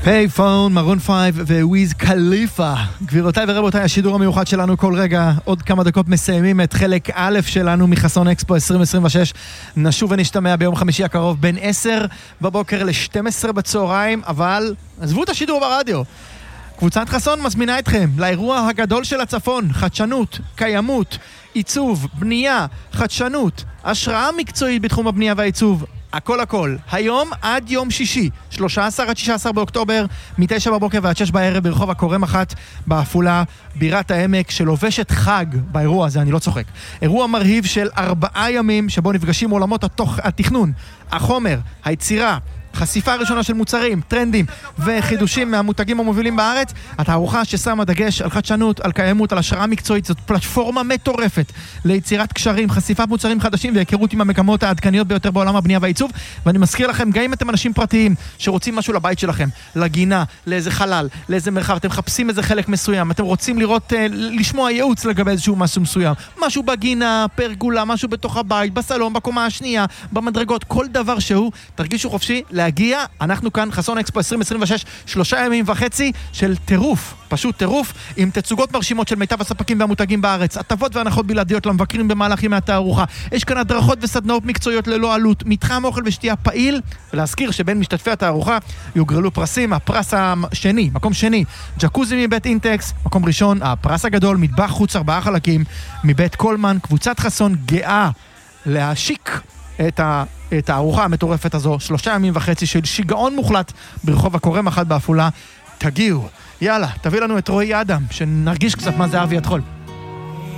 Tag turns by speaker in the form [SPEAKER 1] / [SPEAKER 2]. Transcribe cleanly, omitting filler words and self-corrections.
[SPEAKER 1] היי פון, מרון 5 וויז קליפה. גבירותיי ורבותיי, השידור המיוחד שלנו כל רגע. עוד כמה דקות מסיימים את חלק א' שלנו מחסון אקספו 2026. נשוב ונשתמע ביום חמישי הקרוב בין 10 בבוקר ל-12 בצהריים, אבל עזבו את השידור ברדיו. קבוצת חסון מזמינה אתכם לאירוע הגדול של הצפון, חדשנות, קיימות, עיצוב, בנייה, חדשנות, השראה מקצועית בתחום הבנייה והעיצוב. הכל. היום עד יום שישי, 13 עד 16 באוקטובר, מ-9 בבוקר ועד 6 בערב ברחוב הקורם 1 בעפולה, בירת העמק, שלובשת חג באירוע הזה, אני לא צוחק. אירוע מרהיב של 4 ימים, שבו נפגשים עולמות התכנון, החומר, היצירה, חשיפה ראשונה של מוצרים, טרנדים וחידושים מהמותגים המובילים בארץ. התערוכה ששמה דגש על חדשנות, על קיימות, על השראה מקצועית. זאת פלטפורמה מטורפת ליצירת קשרים, חשיפת מוצרים חדשים והיכרות עם המקומות העדכניות ביותר בעולם הבנייה והעיצוב. ואני מזכיר לכם, גם אם אתם אנשים פרטיים שרוצים משהו לבית שלכם, לגינה, לאיזה חלל, לאיזה מרחב, אתם מחפשים איזה חלק מסוים, אתם רוצים לראות, לשמוע ייעוץ לגבי איזשהו משהו מסוים, משהו בגינה, פרגולה, משהו בתוך הבית, בסלון, בקומה השנייה, במדרגות, כל דבר שהוא, תרגישו חופשי להגיע. אנחנו כאן, חסון אקספו 2026, 3.5 ימים של טירוף, פשוט טירוף, עם תצוגות מרשימות של מיטב הספקים והמותגים בארץ, הטבות והנחות בלעדיות למבקרים במהלך ימי התערוכה. יש כאן הדרכות וסדנאות מקצועיות ללא עלות, מתחם אוכל ושתייה פעיל, ולהזכיר שבין משתתפי התערוכה יוגרלו פרסים. הפרס השני, מקום שני, ג'קוזי מבית אינטקס, מקום ראשון, הפרס הגדול, מטבח חוץ 4 חלקים מבית קולמן. קבוצת חסון גאה להשיק את הארוחה המטורפת הזו, 3.5 ימים של שיגעון מוחלט ברחוב הקורם 1 בעפולה. תגיעו, יאללה, תביא לנו את רועי אדם, שנרגיש קצת מה זה אבי הדחול.